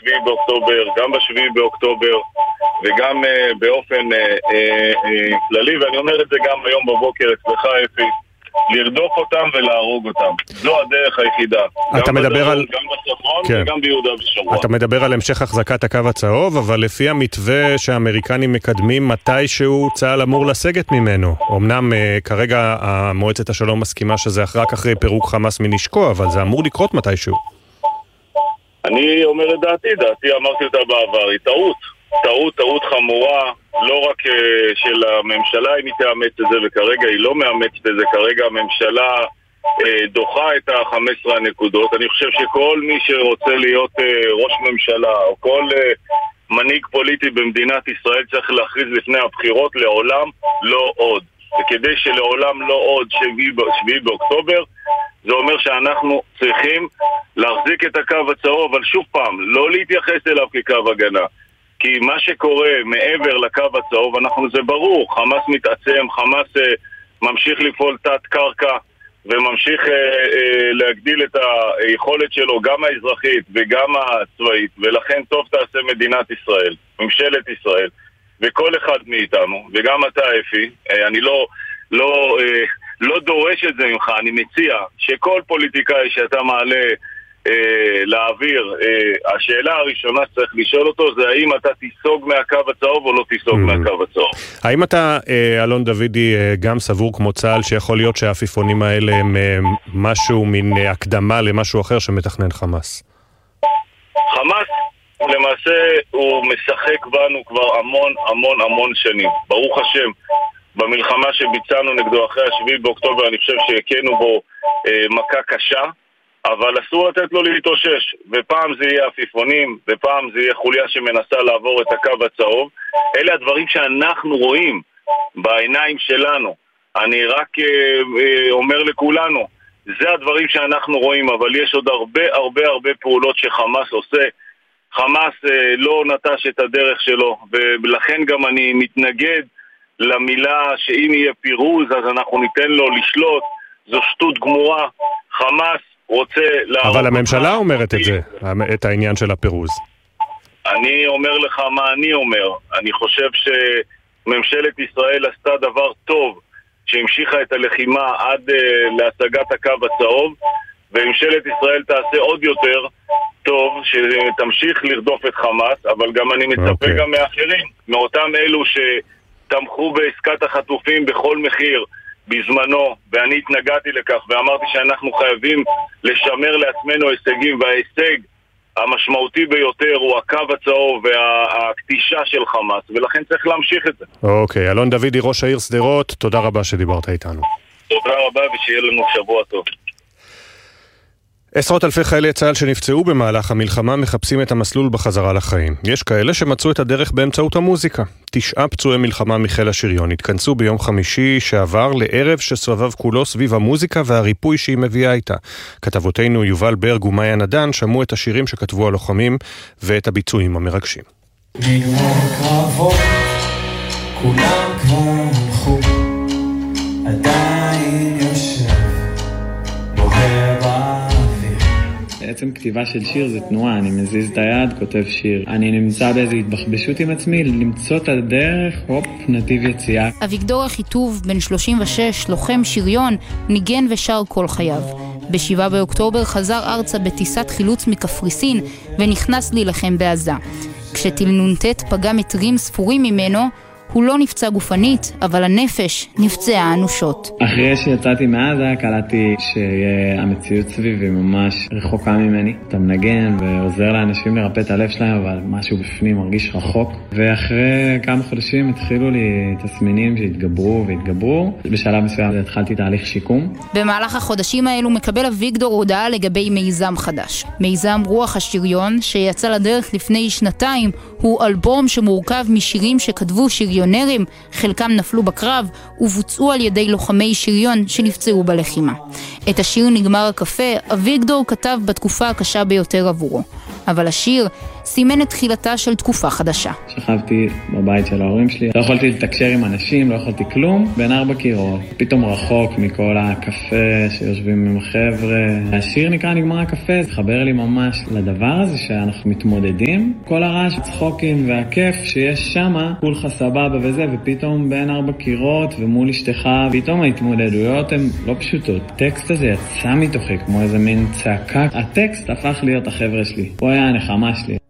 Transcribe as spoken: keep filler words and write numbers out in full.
בשביעי באוקטובר, גם בשביעי באוקטובר, וגם uh, באופן uh, uh, uh, כללי, ואני אומר את זה גם היום בבוקר אצלך אפי, לרדוף אותם ולהרוג אותם. זו הדרך היחידה. אתה מדבר על... גם בצפון כן. וגם ביהודה ושומרון. אתה מדבר על המשך החזקת הקו הצהוב, אבל לפי המתווה שהאמריקנים מקדמים, מתישהו צה"ל אמור לסגת ממנו. אמנם uh, כרגע מועצת השלום מסכימה שזה רק אחרי פירוק חמאס מנשקו, אבל זה אמור לקרות מתישהו. אני אומר את דעתי, דעתי אמרתי אותה בעבר, היא טעות. טעות, טעות חמורה, לא רק uh, של הממשלה אם היא תאמץ את זה, וכרגע היא לא מאמצת את זה, כרגע הממשלה uh, דוחה את ה-חמש עשרה הנקודות. אני חושב שכל מי שרוצה להיות uh, ראש ממשלה, או כל uh, מנהיג פוליטי במדינת ישראל צריך להכריז לפני הבחירות, לעולם לא עוד. וכדי שלעולם לא עוד שביעי באוקטובר, זה אומר שאנחנו צריכים להחזיק את הקו הצהוב, אבל שוב פעם, לא להתייחס אליו כקו הגנה. כי מה שקורה מעבר לקו הצהוב, אנחנו, זה ברור, חמאס מתעצם, חמאס אה, ממשיך לפעול תת קרקע, וממשיך אה, אה, להגדיל את היכולת שלו, גם האזרחית וגם הצבאית, ולכן טוב תעשה מדינת ישראל, ממשלת ישראל, וכל אחד מאיתנו, וגם אתה אפי, אה, אני לא, לא, אה, לא דורש את זה ממך, אני מציע שכל פוליטיקאי שאתה מעלה, אה, להעביר, אה, השאלה הראשונה שצריך לשאול אותו זה האם אתה תיסוג מהקו הצהוב או לא תיסוג mm-hmm. מהקו הצהוב. האם אתה, אה, אלון דוידי, אה, גם סבור כמו צה"ל שיכול להיות שהעפיפונים האלה הם אה, משהו מן אה, הקדמה למשהו אחר שמתכנן חמאס? חמאס למעשה הוא משחק בנו כבר המון המון המון שנים. ברוך השם, במלחמה שביצענו נגדו אחרי השביעי באוקטובר אני חושב שהכינו בו אה, מכה קשה, אבל אסור לתת לו להתאושש, ופעם זה יהיה עפיפונים, ופעם זה יהיה חוליה שמנסה לעבור את הקו הצהוב. אלה הדברים שאנחנו רואים בעיניים שלנו. אני רק אה, אה, אומר לכולנו, זה הדברים שאנחנו רואים, אבל יש עוד הרבה הרבה הרבה פעולות שחמאס עושה. חמאס אה, לא נטש את הדרך שלו, ולכן גם אני מתנגד למילה שאם יהיה פירוז אז אנחנו ניתן לו לשלוט. זו שטות גמורה. חמאס רוצה... אבל הממשלה אומרת את זה, את העניין של הפירוז. אני אומר לך מה אני אומר. אני חושב שממשלת ישראל עשתה דבר טוב שהמשיכה את הלחימה עד uh, להשגת הקו הצהוב, וממשלת ישראל תעשה עוד יותר טוב שתמשיך לרדוף את חמאס, אבל גם אני מצפה okay. גם מאחרים, מאותם אלו שתמכו בעסקת החטופים בכל מחיר בזמנו, ואני התנגדתי לכך ואמרתי שאנחנו חייבים לשמר לעצמנו הישגים, וההישג המשמעותי ביותר הוא הקו הצהוב והקטישה של חמאס, ולכן צריך להמשיך את זה. אוקיי, אלון דוידי, ראש העיר שדרות, תודה רבה שדיברת איתנו. תודה רבה ושיהיה לנו שבוע טוב. עשרות אלפי חיילי צה"ל שנפצעו במהלך המלחמה מחפשים את המסלול בחזרה לחיים. יש כאלה שמצאו את הדרך באמצעות המוזיקה. תשעה פצועי מלחמה מחיל השריון התכנסו ביום חמישי שעבר לערב שסבב כולו סביב המוזיקה והריפוי שהיא מביאה איתה. כתבותינו יובל ברג ומאיה נדן שמעו את השירים שכתבו הלוחמים ואת הביצועים המרגשים. כולם כבר הלכו, עדיין יושב בוהר באוויר. בעצם כתיבה של שיר זה תנועה, אני מזיז את היד, כותב שיר. אני נמצא באיזו התבחבשות עם עצמי, למצוא את הדרך, הופ, נתיב יציאה. אביגדור אחיטוב, בן שלושים ושש, לוחם שריון, ניגן ושר כל חייו. בשבעה באוקטובר חזר ארצה בטיסת חילוץ מקפריסין ונכנס להילחם בעזה. כשטיל נ"ט פגע מטרים ספורים ממנו, הוא לא נפצע גופנית, אבל הנפש נפצעה אנושות. אחרי שיצאתי מעזה, קלטתי שהמציאות סביבי ממש רחוקה ממני. אתה מנגן ועוזר לאנשים לרפא את הלב שלהם, אבל משהו בפנים מרגיש רחוק. ואחרי כמה חודשים התחילו לי תסמינים שהתגברו והתגברו. בשלב מסוים התחלתי תהליך שיקום. במהלך החודשים האלו מקבל אביגדור הודעה לגבי מיזם חדש. מיזם רוח השריון, שיצא לדרך לפני שנתיים, הוא אלבום שמורכב משירים שכתבו שריונרים, חלקם נפלו בקרב ובוצעו על ידי לוחמי שריון שנפצעו בלחימה. את השיר נגמר הקפה, אביגדור כתב בתקופה הקשה ביותר עבורו. אבל השיר סימן את תחילתה של תקופה חדשה. שכבתי בבית של ההורים שלי, לא יכולתי לתקשר עם אנשים, לא יכולתי כלום, בין ארבע קירות, פתאום רחוק מכל הקפה שיושבים עם החבר'ה. השיר נקרא נגמר הקפה, זה חבר לי ממש לדבר הזה שאנחנו מתמודדים, כל הרעש, הצחוקים והכיף שיש שמה, כולך סבבה וזה, ופתאום בין ארבע קירות ומול אשתך, פתאום ההתמודדויות הן לא פשוטות. הטקסט הזה יצא מתוכי כמו איזה מין צעקה, הטקסט הפך להיות החבר'ה שלי, הוא היה הנחמה שלי.